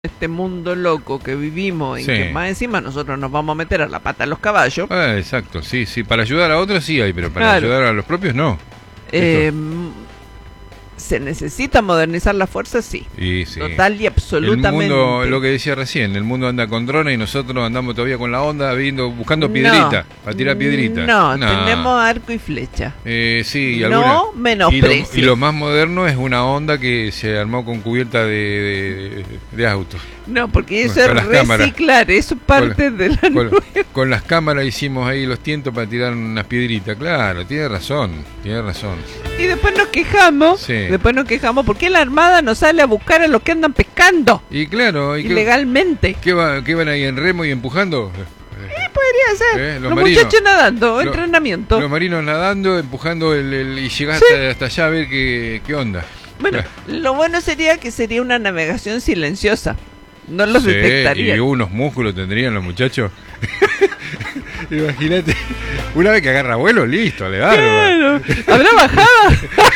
este mundo loco que vivimos y Sí. que más encima nosotros nos vamos a meter a la pata a los caballos. Exacto, sí, sí. Para ayudar a otros sí hay, pero para Claro. ayudar a los propios no. Se necesita modernizar la fuerza, sí. Y sí. Total y absolutamente. El mundo, lo que decía recién, el mundo anda con drones y nosotros andamos todavía con la onda, buscando piedrita, para tirar piedrita. No, tenemos arco y flecha. Sí, y No alguna. menosprecies. Y lo más moderno es una onda que se armó con cubierta de autos. No, porque eso Con es las cámaras. reciclar, eso es parte de la Con, nueva. con las cámaras hicimos ahí los tientos para tirar unas piedritas. Claro, tiene razón, tiene razón. Y después nos quejamos, Sí. porque la Armada nos sale a buscar a los que andan pescando Y claro, ilegalmente. ¿qué van ahí en remo y empujando? Podría ser. Los Los marinos. muchachos nadando, Lo- entrenamiento. Los marinos nadando, empujando y llegar Sí. hasta allá a ver qué onda. Bueno, lo bueno sería una navegación silenciosa. No los Sí, detectarían. y unos músculos tendrían los muchachos. Imagínate, una vez que agarra vuelo, listo, le da. Claro. ¿Habrá bajada?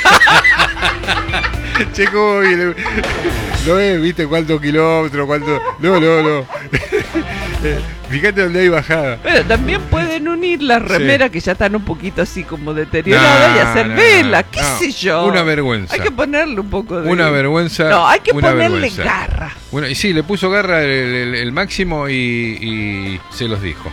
Che, ¿cómo viene? ¿No ves? ¿Viste cuántos kilómetros? No. Fíjate dónde hay bajada. Pero también pueden unir las remeras que ya están un poquito así como deterioradas y hacer vela, qué sé yo. Una vergüenza. Hay que ponerle un poco de... Una vergüenza. No, hay que una ponerle vergüenza. garra. Bueno, y sí, le puso garra el Máximo y se los dijo.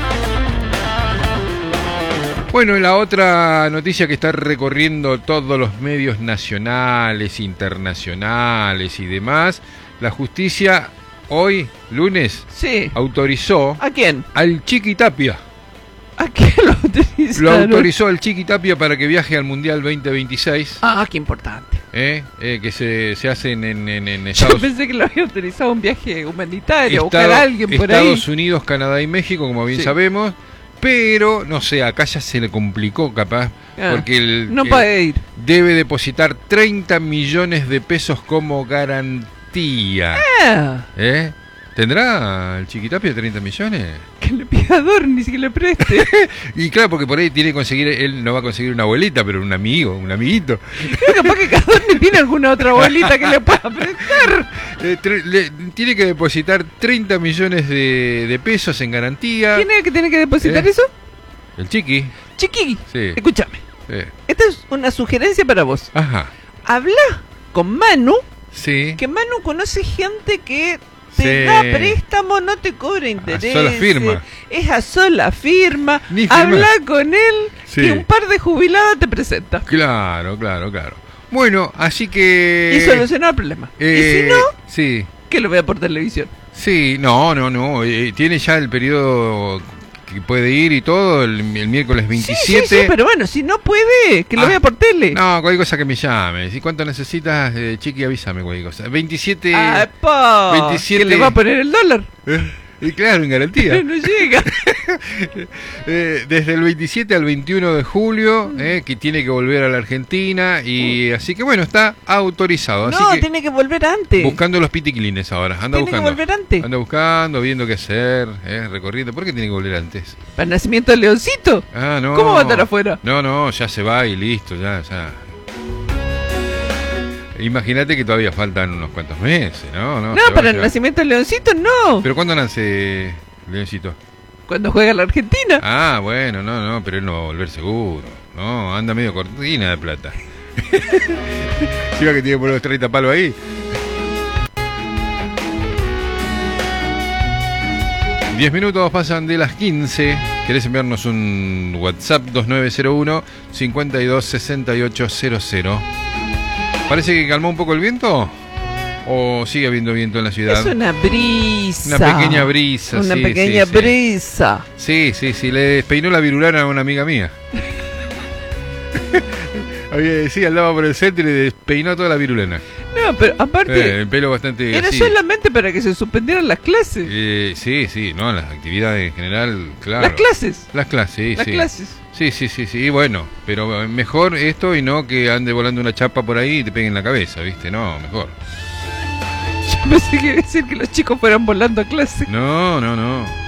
Bueno, y la otra noticia que está recorriendo todos los medios nacionales, internacionales y demás, la justicia hoy, lunes, Sí. autorizó ¿A quién? al Chiqui Tapia. ¿A quién lo utilizaron? Lo autorizó al Chiqui Tapia para que viaje al Mundial 2026, Ah, qué importante. que se hacen en Yo Estados pensé que lo había autorizado un viaje humanitario, a buscar Estado- a alguien por ahí. Estados Unidos, Canadá y México, como bien Sí. sabemos, pero no sé, acá ya se le complicó capaz, Ah, porque no puede ir. debe depositar 30 millones de pesos como garantía. Ah, ¿Tendrá el Chiquitapia 30 millones? que le pida a Dornis que le preste. Y claro, porque por ahí tiene que conseguir, él no va a conseguir una abuelita, pero un amigo, un amiguito. Capaz que cada uno tiene alguna otra abuelita que le pueda prestar. Tiene que depositar 30 millones de pesos en garantía. ¿Quién es el que tiene que depositar ¿Eh? eso? El Chiqui. Chiqui, Sí. escúchame. Sí. Esta es una sugerencia para vos. Ajá. Habla con Manu, Sí. que Manu conoce gente que te Sí. da préstamo, no te cobra interés. sola firma. Es a sola firma. Ni firma. Habla con él Sí. y un par de jubiladas te presenta. Claro. Bueno, así que... Y soluciona el problema. Y si no, Sí. que lo vea por televisión. Sí, no. Tiene ya el periodo que puede ir y todo, el miércoles 27. Sí, pero bueno, si no puede, que lo Ah, vea por tele. No, cualquier cosa que me llame. Si cuánto necesitas, Chiqui, avísame cualquier cosa. 27... Ah, pa, 27. que le va a poner el dólar. Y claro, en garantía. Pero no llega. Desde el 27 al 21 de julio, que tiene que volver a la Argentina. Y así que bueno, está autorizado. Así No, que tiene que volver antes. buscando los pitiquilines ahora. Anda Tiene que buscando. volver antes. Anda buscando, viendo qué hacer, recorriendo. ¿Por qué tiene que volver antes? Para el nacimiento del leoncito. Ah, no. ¿Cómo va a estar afuera? No, ya se va y listo, ya. Imagínate que todavía faltan unos cuantos meses, ¿no? No, se va, para se el va. nacimiento del leoncito no. ¿Pero cuándo nace Leoncito? Cuando juega la Argentina. Ah, bueno, no, pero él no va a volver seguro. No, anda medio cortina de plata. Chica que tiene por los 30 palos ahí. 10 minutos pasan de las 15. ¿Querés enviarnos un WhatsApp 2901 526800? ¿Parece que calmó un poco el viento? ¿O sigue habiendo viento en la ciudad? Es una brisa. Una pequeña brisa. Una sí, pequeña sí. brisa. Sí, le despeinó la virulana a una amiga mía. Sí, andaba por el centro y le despeinó toda la virulana. No, pero aparte, El pelo bastante era así. solamente para que se suspendieran las clases. Sí, no, las actividades en general, claro. Las clases. Las clases, sí, Las sí. clases. Sí, y bueno, pero mejor esto y no que ande volando una chapa por ahí y te pegue en la cabeza, ¿viste? No, mejor. Yo pensé que iba a decir que los chicos fueran volando a clase. No.